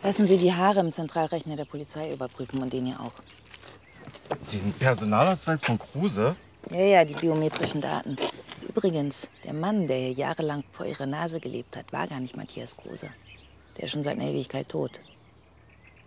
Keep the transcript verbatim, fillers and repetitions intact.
Lassen Sie die Haare im Zentralrechner der Polizei überprüfen und den hier auch. Den Personalausweis von Kruse? Ja, ja, die biometrischen Daten. Übrigens, der Mann, der hier jahrelang vor Ihrer Nase gelebt hat, war gar nicht Matthias Kruse. Der ist schon seit einer Ewigkeit tot.